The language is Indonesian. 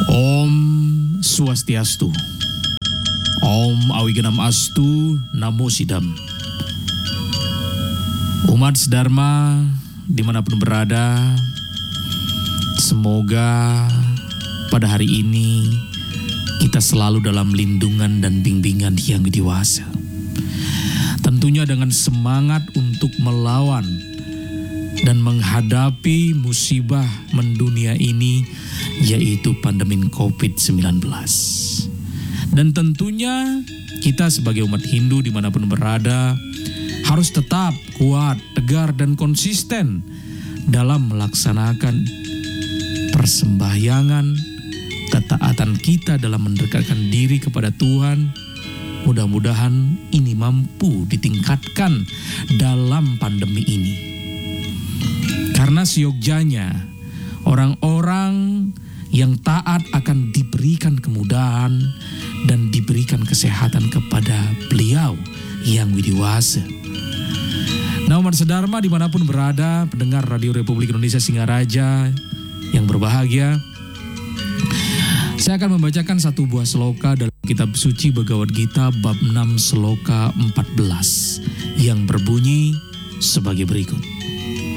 Om Swastiastu. Om Awigenam Astu, Namo Sidam. Umat Dharma dimanapun berada, semoga pada hari ini kita selalu dalam lindungan dan bimbingan yang dewasa. Tentunya dengan semangat untuk melawan dan menghadapi musibah mendunia ini, yaitu pandemi COVID-19. Dan tentunya kita sebagai umat Hindu dimanapun berada harus tetap kuat, tegar, dan konsisten dalam melaksanakan persembahyangan ketaatan kita dalam mendekatkan diri kepada Tuhan. Mudah-mudahan ini mampu ditingkatkan dalam pandemi ini. Karena seyogjanya orang-orang yang taat akan diberikan kemudahan dan diberikan kesehatan kepada beliau yang widiwasa. Nah, umat sedharma dimanapun berada, pendengar Radio Republik Indonesia Singaraja yang berbahagia, saya akan membacakan satu buah sloka dalam kitab suci Bhagavad Gita bab 6 sloka 14 yang berbunyi sebagai berikut.